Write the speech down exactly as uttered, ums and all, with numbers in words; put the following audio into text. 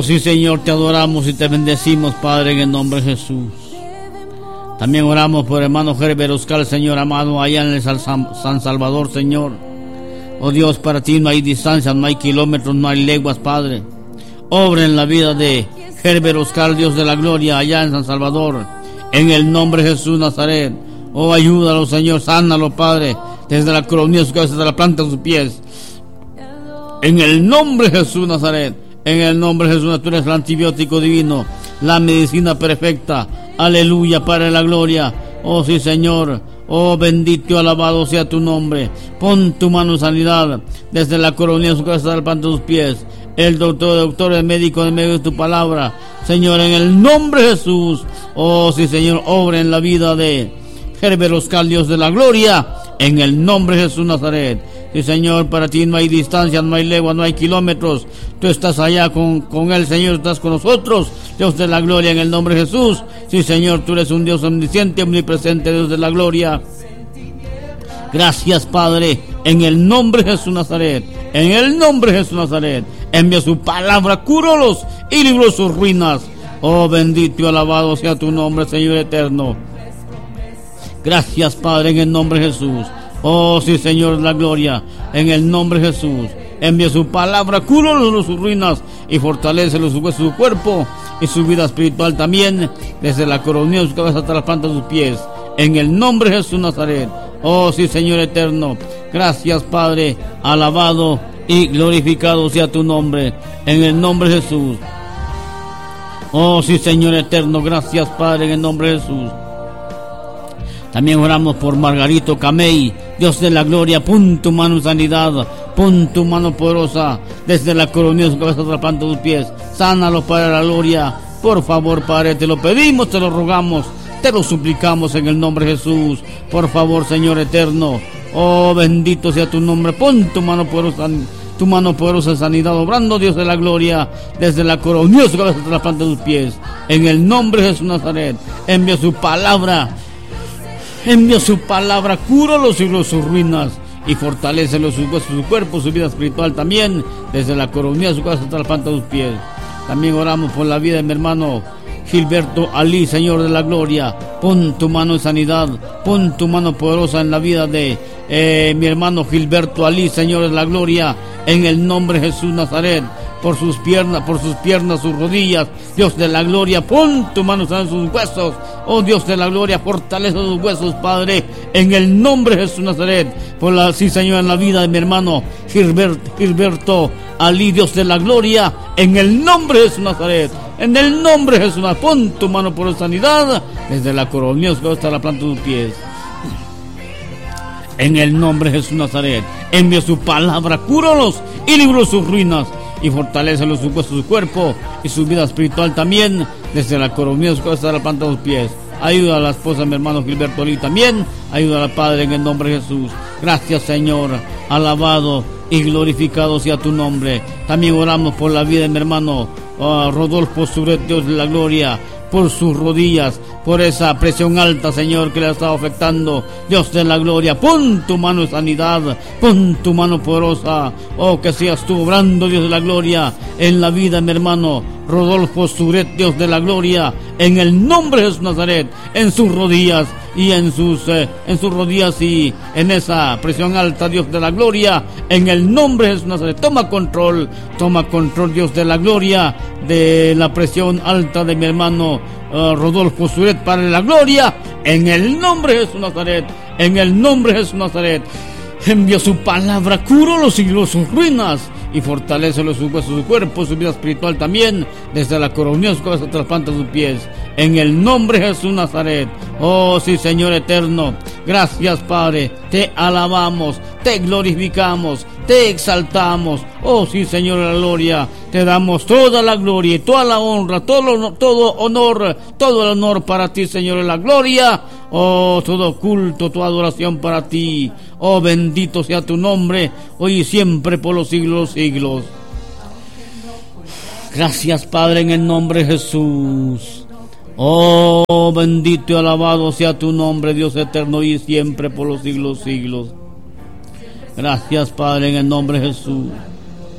Sí, Señor, te adoramos y te bendecimos, Padre, en el nombre de Jesús. También oramos por hermano Herbert Oscar, Señor amado, allá en el San Salvador, Señor. Oh Dios, para ti no hay distancia, no hay kilómetros, no hay leguas, Padre. Obra en la vida de Herbert Oscar, Dios de la gloria, allá en San Salvador, en el nombre de Jesús Nazaret. Oh, ayúdalo, Señor, sánalo, Padre, desde la coronilla de su cabeza hasta la planta de sus pies. En el nombre de Jesús Nazaret, en el nombre de Jesús, tú eres el antibiótico divino, la medicina perfecta. Aleluya, Padre de la gloria. Oh sí, Señor. Oh, bendito y alabado sea tu nombre. Pon tu mano en sanidad desde la coronilla de su cabeza hasta la planta de sus pies. El doctor, doctor, el médico en medio de tu palabra, Señor, en el nombre de Jesús. Oh sí, Señor, obra en la vida de Herbert Oscar, Dios de la gloria, en el nombre de Jesús Nazaret. Sí, Señor, para ti no hay distancia, no hay legua, no hay kilómetros. Tú estás allá con, con él, Señor, estás con nosotros. Dios de la gloria, en el nombre de Jesús. Sí, Señor, tú eres un Dios omnisciente, omnipresente, Dios de la gloria. Gracias, Padre, en el nombre de Jesús Nazaret. En el nombre de Jesús Nazaret. Envía su palabra, cúralos y libró sus ruinas. Oh, bendito y alabado sea tu nombre, Señor eterno. Gracias, Padre, en el nombre de Jesús. Oh, sí, Señor, la gloria, en el nombre de Jesús. Envía su palabra, cúralos sus ruinas y fortalécelos su hueso, su cuerpo y su vida espiritual también, desde la coronilla de su cabeza hasta las plantas de sus pies. En el nombre de Jesús Nazaret. Oh, sí, Señor eterno. Gracias, Padre, alabado y glorificado sea tu nombre, en el nombre de Jesús. Oh, sí, Señor eterno. Gracias, Padre, en el nombre de Jesús. También oramos por Margarito Camey, Dios de la gloria. Pon tu mano en sanidad, pon tu mano poderosa desde la coronilla de su cabeza hasta la planta de tus pies. Sánalo, Padre de la gloria. Por favor, Padre, te lo pedimos, te lo rogamos, te lo suplicamos en el nombre de Jesús. Por favor, Señor eterno. Oh, bendito sea tu nombre. Pon tu mano poderosa, tu mano poderosa en sanidad, obrando, Dios de la gloria, desde la coronilla de su cabeza hasta la planta de tus pies. En el nombre de Jesús Nazaret. Envía su palabra. Envía su palabra, cura los siglos sus ruinas y fortalécelos sus huesos, su cuerpo, su vida espiritual también, desde la coronilla de su cabeza hasta la planta de sus pies. También oramos por la vida de mi hermano Gilberto Ali, Señor de la gloria. Pon tu mano en sanidad, pon tu mano poderosa en la vida de eh, mi hermano Gilberto Ali, Señor de la gloria, en el nombre de Jesús Nazaret. Por sus piernas, por sus piernas, sus rodillas, Dios de la gloria, pon tu mano en sus huesos. Oh Dios de la gloria, fortalece sus huesos, Padre, en el nombre de Jesús Nazaret. Por la, sí, Señor, en la vida de mi hermano Gilbert, Gilberto Ali, Dios de la gloria, en el nombre de Jesús Nazaret. En el nombre de Jesús, pon tu mano por sanidad desde la coronilla hasta la planta de tus pies. En el nombre de Jesús Nazaret, envía su palabra, cúralos y libró sus ruinas y fortalécelos su hueso, su cuerpo y su vida espiritual también, desde la coronilla de su cabeza hasta la planta de sus pies. Ayuda a la esposa de mi hermano Gilberto Ali también. Ayuda al Padre en el nombre de Jesús. Gracias, Señor. Alabado y glorificado sea tu nombre. También oramos por la vida de mi hermano uh, Rodolfo Suret, Dios de la gloria, por sus rodillas, por esa presión alta, Señor, que le ha estado afectando. Dios de la gloria, pon tu mano en sanidad, pon tu mano poderosa. Oh, que seas tú obrando, Dios de la gloria, en la vida de mi hermano Rodolfo Suret, Dios de la gloria, en el nombre de Jesús Nazaret, en sus rodillas y en sus eh, en sus rodillas y en esa presión alta, Dios de la gloria, en el nombre de Jesús Nazaret. Toma control, toma control, Dios de la gloria, de la presión alta de mi hermano uh, Rodolfo Suret, para la gloria, en el nombre de Jesús Nazaret, en el nombre de Jesús Nazaret. Envía su palabra, cura los siglos, sus ruinas y fortalece los huesos, su cuerpo, su vida espiritual también, desde la coronilla de su cabeza hasta las plantas de sus pies, en el nombre de Jesús Nazaret. Oh sí, Señor eterno, gracias, Padre, te alabamos, te glorificamos, te exaltamos. Oh sí, Señor de la gloria, te damos toda la gloria y toda la honra, todo, todo honor, todo el honor para ti, Señor de la gloria. Oh, todo culto, toda adoración para ti. Oh, bendito sea tu nombre, hoy y siempre por los siglos de los siglos. Gracias, Padre, en el nombre de Jesús. Oh, bendito y alabado sea tu nombre, Dios eterno, hoy y siempre por los siglos de los siglos. Gracias, Padre, en el nombre de Jesús.